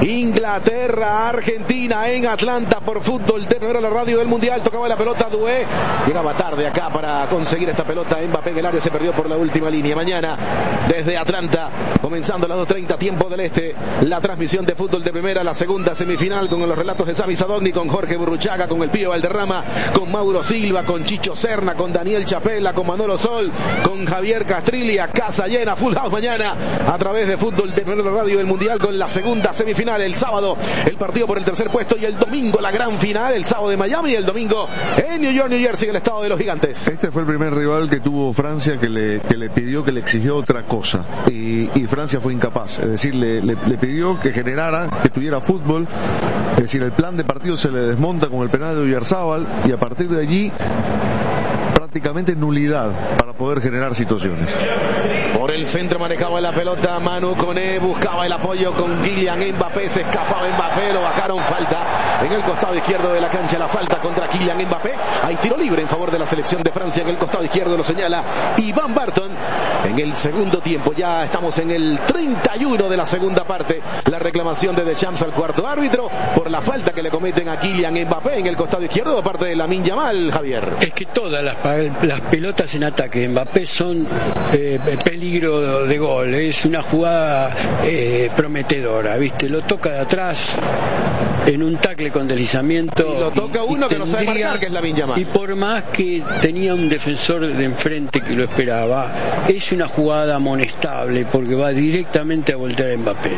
Inglaterra, Argentina en Atlanta por Fútbol de Primera, la radio del Mundial. Tocaba la pelota Doué, llegaba tarde acá para conseguir esta pelota. Mbappé en el área, se perdió por la última línea. Mañana desde Atlanta, comenzando a las 2:30 tiempo del este, la transmisión de Fútbol de Primera, la segunda semifinal, con los relatos de Sami Sadovni, con Jorge Burruchaga, con el Pío Valderrama, con Mauro Silva, con Chicho Serna, con Daniel Chapela, con Manolo Sol, con Javier Castrilli, a casa llena, full house mañana a través de Fútbol de Primera, la radio del Mundial, con la segunda semifinal. El sábado el partido por el tercer puesto, y el domingo la gran final, el sábado de Miami y el domingo en New York, New Jersey, en el estado de los Gigantes. Este fue el primer rival que tuvo Francia, que le pidió, que le exigió otra cosa, y Francia fue incapaz. Es decir, le pidió que generara, que tuviera fútbol. Es decir, el plan de partido se le desmonta con el penal de Oyarzábal, y a partir de allí prácticamente nulidad para poder generar situaciones. Por el centro manejaba la pelota Manu Koné, buscaba el apoyo con Kylian Mbappé, se escapaba Mbappé, lo bajaron, falta en el costado izquierdo de la cancha, la falta contra Kylian Mbappé. Hay tiro libre en favor de la selección de Francia en el costado izquierdo, lo señala Iván Barton en el segundo tiempo. Ya estamos en el 31 de la segunda parte. La reclamación de Deschamps al cuarto árbitro por la falta que le cometen a Kylian Mbappé en el costado izquierdo de parte de Lamine Yamal. Javier, es que todas las pelotas en ataque de Mbappé son peligro de gol. Es una jugada prometedora, ¿viste? Lo toca de atrás en un tackle con deslizamiento, y lo toca uno que no sabe marcar, que es Lamine Yamal. Y por más que tenía un defensor de enfrente que lo esperaba, es una jugada amonestable porque va directamente a voltear a Mbappé.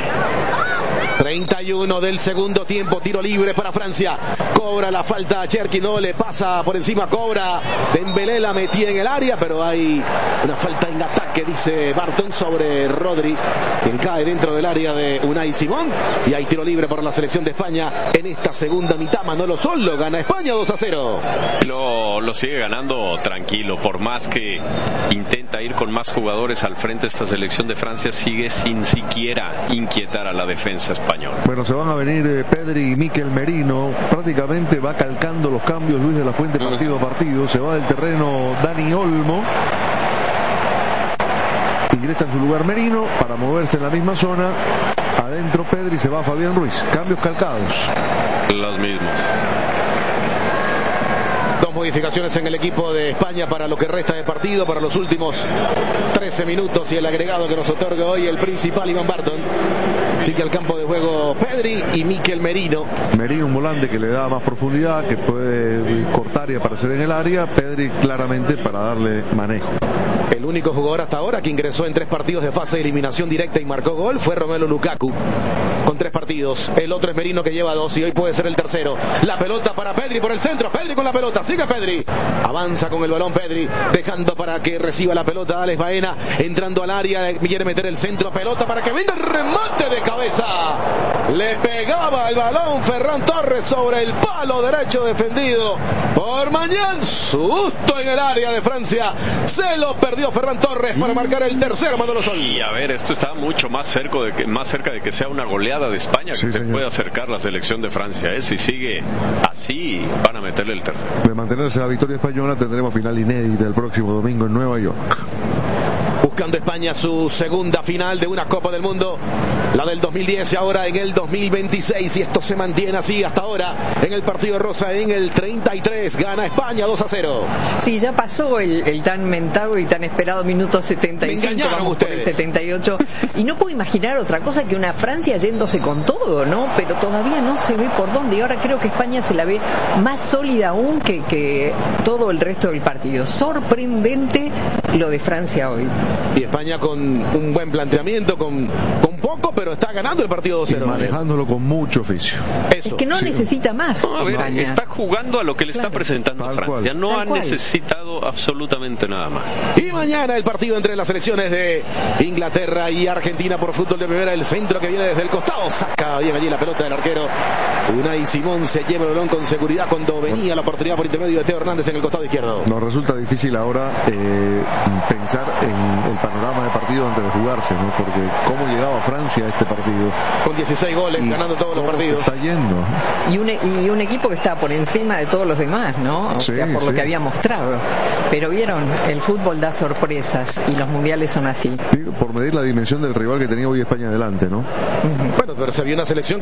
31 del segundo tiempo, tiro libre para Francia. Cobra la falta a Cherki, no le pasa por encima, cobra Dembélé, la metía en el área, pero hay una falta en ataque, dice Barton, sobre Rodri, quien cae dentro del área de Unai Simón, y hay tiro libre por la selección de España en esta segunda mitad. Manolo Sol, lo gana España 2-0. Lo sigue ganando tranquilo, por más que intenta ir con más jugadores al frente. Esta selección de Francia sigue sin siquiera inquietar a la defensa española. Bueno, se van a venir Pedri y Mikel Merino. Prácticamente va calcando los cambios Luis de la Fuente partido a partido. Se va del terreno Dani Olmo, ingresa en su lugar Merino para moverse en la misma zona. Adentro Pedri, se va Fabián Ruiz. Cambios calcados, los mismos. Dos modificaciones en el equipo de España para lo que resta de partido, para los últimos 13 minutos y el agregado que nos otorga hoy el principal Iván Barton. Sigue al campo de juego Pedri y Mikel Merino. Merino, un volante que le da más profundidad, que puede cortar y aparecer en el área. Pedri claramente para darle manejo. El único jugador hasta ahora que ingresó en 3 partidos de fase de eliminación directa y marcó gol fue Romelu Lukaku, con 3 partidos. El otro es Merino, que lleva 2 y hoy puede ser el tercero. La pelota para Pedri por el centro, Pedri con la pelota, sigue Pedri, avanza con el balón Pedri, dejando para que reciba la pelota Alex Baena, entrando al área, quiere meter el centro, pelota para que venga el remate de cabeza. Le pegaba el balón Ferran Torres sobre el palo derecho, defendido por Mañán. Susto en el área de Francia, se lo perdió Ferran Torres para marcar el tercero, Manolo Sol. Y a ver, esto está mucho más cerca de que sea una goleada de España, sí, que se puede acercar la selección de Francia. Si sigue así, van a meterle el tercero. De mantenerse la victoria española, tendremos final inédita el próximo domingo en Nueva York. Buscando España su segunda final de una Copa del Mundo, la del 2010 y ahora en el 2026, y esto se mantiene así hasta ahora en el partido rosa. En el 33 gana España 2-0. Sí, ya pasó el tan mentado y tan esperado minuto 75, vamos por el 78, y no puedo imaginar otra cosa que una Francia yéndose con todo, ¿no? Pero todavía no se ve por dónde, y ahora creo que España se la ve más sólida aún que todo el resto del partido. Sorprendente lo de Francia hoy. Y España con un buen planteamiento, con poco, pero está ganando el partido 2-0. Manejándolo con mucho oficio. Eso, es que no necesita más. No, a ver, está jugando a lo que le está presentando Tal Francia. cual. No ha necesitado absolutamente nada más. Y mañana el partido entre las selecciones de Inglaterra y Argentina por Fútbol de Primera. El centro que viene desde el costado, saca bien allí la pelota del arquero Unai Simón, se lleva el balón con seguridad cuando venía la oportunidad por intermedio de Teo Hernández en el costado izquierdo. Nos resulta difícil ahora pensar en el panorama de partido antes de jugarse, ¿no? Porque cómo llegaba Francia a este partido. Con 16 goles, ganando todos los partidos. Está yendo. Y un equipo que está por encima de todos los demás, ¿no? O sea, por lo que había mostrado. Pero vieron, el fútbol da sorpresas y los mundiales son así. Sí, por medir la dimensión del rival que tenía hoy España adelante, ¿no? Bueno, pero se vio una selección